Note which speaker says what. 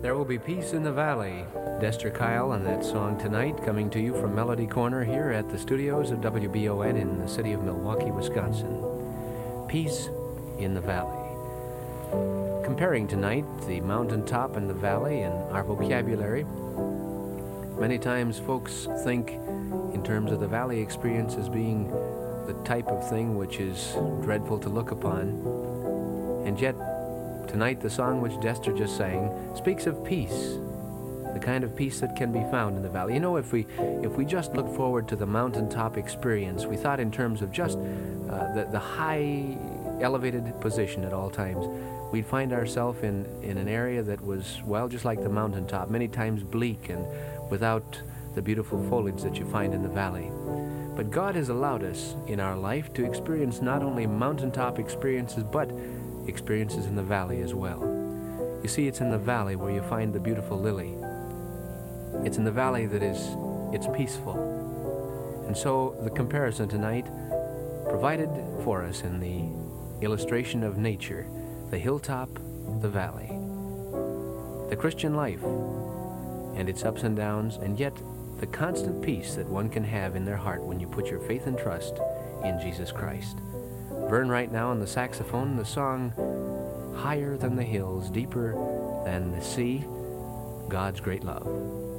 Speaker 1: There will be peace in the valley. Dester Kyle and that song tonight, coming to you from Melody Corner here at the studios of WBON in the city of Milwaukee, Wisconsin. Peace in the valley. Comparing tonight the mountaintop and the valley in our vocabulary, many times folks think in terms of the valley experience as being the type of thing which is dreadful to look upon. And yet, tonight the song which Dester just sang speaks of peace, the kind of peace that can be found in the valley. You know, if we just look forward to the mountaintop experience, we thought in terms of just the high elevated position at all times, we'd find ourselves in an area that was, well, just like the mountaintop, many times bleak and without the beautiful foliage that you find in the valley. But God has allowed us in our life to experience not only mountaintop experiences, but experiences in the valley as well. You see, it's in the valley where you find the beautiful lily. It's in the valley that it's peaceful. And so the comparison tonight provided for us in the illustration of nature, the hilltop, the valley, the Christian life and its ups and downs, and yet the constant peace that one can have in their heart when you put your faith and trust in Jesus Christ. Vern right now on the saxophone, the song Higher Than the Hills, Deeper Than the Sea, God's Great Love.